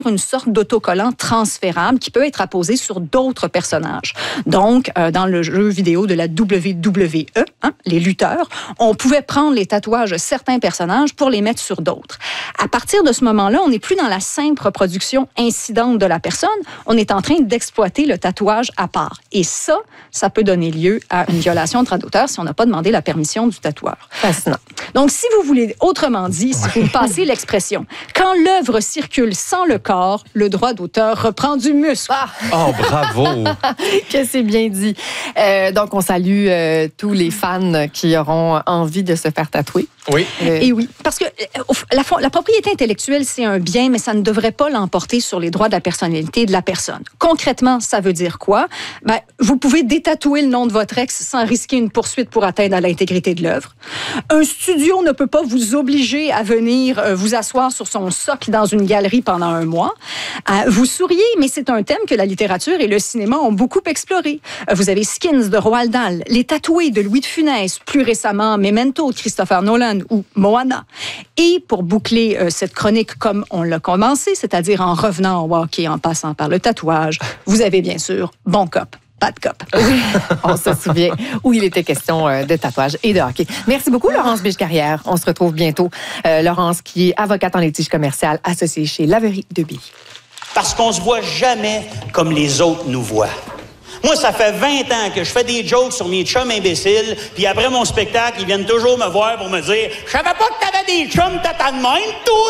une sorte d'autocollant transférable qui peut être apposé sur d'autres personnages. Donc, dans le jeu vidéo de la WWE, les lutteurs, on pouvait prendre les tatouages de certains personnages pour les mettre sur d'autres. À partir de ce moment-là, on n'est plus dans la simple reproduction incidente de la personne, on est en train d'exploiter le tatouage à part. Et ça peut donner lieu à une violation de droit d'auteur si on n'a pas demandé la permission du tatoueur. Fascinant. Donc, si vous voulez, autrement dit, si vous passez l'expression, quand l'œuvre circule sans le corps, le droit d'auteur reprend du muscle. Oh, bravo! Que c'est bien dit. Donc, on salue tous les fans qui auront envie de se faire tatouer. Oui. Et oui, parce que la propriété intellectuelle, c'est un bien, mais ça ne devrait pas l'emporter sur les droits de la personnalité de la personne. Concrètement, ça veut dire quoi? Vous pouvez détatouer le nom de votre ex sans risquer une poursuite pour atteindre à l'intégrité de l'œuvre. Un studio ne peut pas vous obliger à venir vous asseoir sur son socle dans une galerie pendant un mois. Vous souriez, mais c'est un thème que la littérature et le cinéma ont beaucoup exploré. Vous avez Skins de Roald Dahl, Les tatoués de Louis de Funès, plus récemment Memento de Christopher Nolan ou Moana. Et pour boucler cette chronique comme on l'a commencé, c'est-à-dire en revenant au hockey en passant par le tatouage, vous avez bien sûr Bon Cop. Bad Cop. Oui, on se souvient où il était question de tatouage et de hockey. Merci beaucoup, Laurence Biche-Carrière. On se retrouve bientôt. Laurence, qui est avocate en litige commercial associée chez Laverie de Billy. Parce qu'on se voit jamais comme les autres nous voient. Moi, ça fait 20 ans que je fais des jokes sur mes chums imbéciles, puis après mon spectacle, ils viennent toujours me voir pour me dire « Je savais pas que t'avais des chums tata de même, toi! »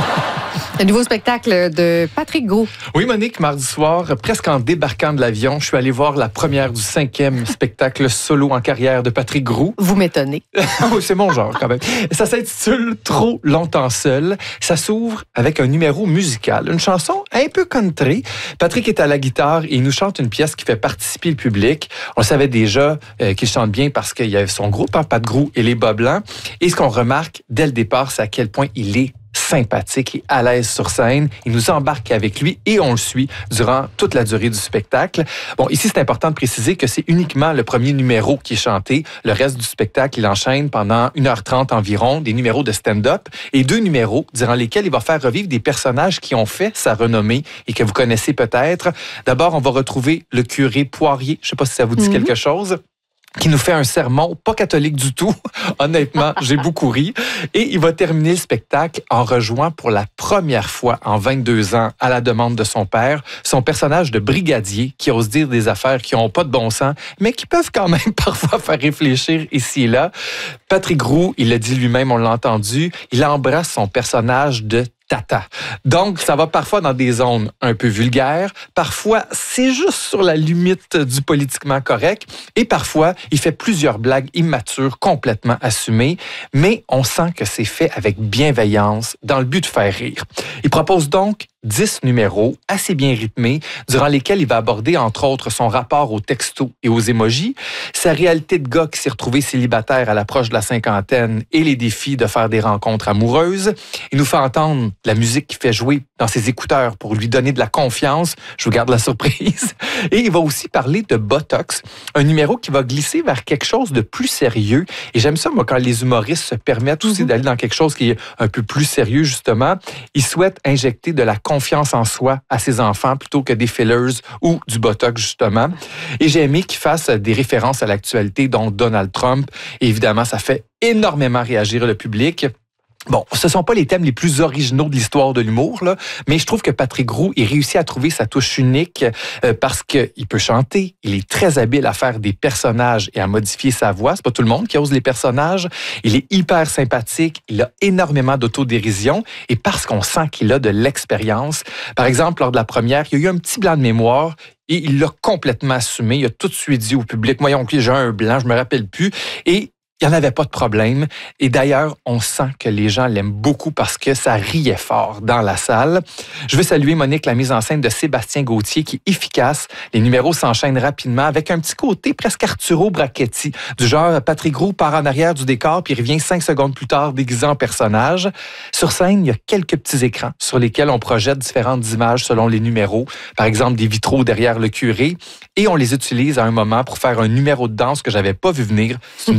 Le nouveau spectacle de Patrick Gros. Oui, Monique, mardi soir, presque en débarquant de l'avion, je suis allé voir la première du 5e spectacle solo en carrière de Patrick Gros. Vous m'étonnez. Oui, c'est mon genre quand même. Ça s'intitule « Trop longtemps seul ». Ça s'ouvre avec un numéro musical, une chanson un peu country. Patrick est à la guitare et il nous chante une pièce qui fait participer le public. On savait déjà qu'il chante bien parce qu'il y avait son groupe, Pat Gros et les Bas Blancs. Et ce qu'on remarque dès le départ, c'est à quel point il est sympathique et à l'aise sur scène. Il nous embarque avec lui et on le suit durant toute la durée du spectacle. Bon, ici, c'est important de préciser que c'est uniquement le premier numéro qui est chanté. Le reste du spectacle, il enchaîne pendant 1h30 environ, des numéros de stand-up et 2 numéros durant lesquels il va faire revivre des personnages qui ont fait sa renommée et que vous connaissez peut-être. D'abord, on va retrouver le curé Poirier. Je ne sais pas si ça vous dit quelque chose, qui nous fait un sermon, pas catholique du tout. Honnêtement, j'ai beaucoup ri. Et il va terminer le spectacle en rejoignant pour la première fois en 22 ans, à la demande de son père, son personnage de brigadier qui ose dire des affaires qui n'ont pas de bon sens, mais qui peuvent quand même parfois faire réfléchir ici et là. Patrick Gros, il l'a dit lui-même, on l'a entendu, il embrasse son personnage de tata. Donc, ça va parfois dans des zones un peu vulgaires. Parfois, c'est juste sur la limite du politiquement correct. Et parfois, il fait plusieurs blagues immatures, complètement assumées. Mais on sent que c'est fait avec bienveillance, dans le but de faire rire. Il propose donc 10 numéros assez bien rythmés, durant lesquels il va aborder, entre autres, son rapport aux textos et aux émojis, sa réalité de gars qui s'est retrouvé célibataire à l'approche de la cinquantaine et les défis de faire des rencontres amoureuses. Il nous fait entendre la musique qu'il fait jouer dans ses écouteurs pour lui donner de la confiance. Je vous garde la surprise. Et il va aussi parler de Botox, un numéro qui va glisser vers quelque chose de plus sérieux. Et j'aime ça, moi, quand les humoristes se permettent aussi d'aller dans quelque chose qui est un peu plus sérieux, justement. Ils souhaitent injecter de la confiance en soi à ses enfants plutôt que des fillers ou du Botox, justement. Et j'ai aimé qu'il fasse des références à l'actualité, dont Donald Trump. Et évidemment, ça fait énormément réagir le public. Bon, ce ne sont pas les thèmes les plus originaux de l'histoire de l'humour, là, mais je trouve que Patrick Gros, il réussit à trouver sa touche unique parce qu'il peut chanter, il est très habile à faire des personnages et à modifier sa voix. C'est pas tout le monde qui ose les personnages. Il est hyper sympathique, il a énormément d'autodérision et parce qu'on sent qu'il a de l'expérience. Par exemple, lors de la première, il y a eu un petit blanc de mémoire. Et il l'a complètement assumé. Il a tout de suite dit au public, voyons, j'ai un blanc, je me rappelle plus. Et il n'y en avait pas de problème. Et d'ailleurs, on sent que les gens l'aiment beaucoup parce que ça riait fort dans la salle. Je veux saluer, Monique, la mise en scène de Sébastien Gauthier qui est efficace. Les numéros s'enchaînent rapidement avec un petit côté presque Arturo Brachetti. Du genre, Patrick Gros part en arrière du décor puis revient 5 secondes plus tard déguisé en personnage. Sur scène, il y a quelques petits écrans sur lesquels on projette différentes images selon les numéros. Par exemple, des vitraux derrière le curé. Et on les utilise à un moment pour faire un numéro de danse que j'avais pas vu venir. C'est une belle surprise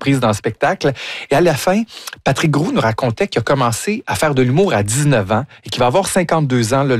surprises dans le spectacle. Et à la fin, Patrick Groux nous racontait qu'il a commencé à faire de l'humour à 19 ans et qu'il va avoir 52 ans là,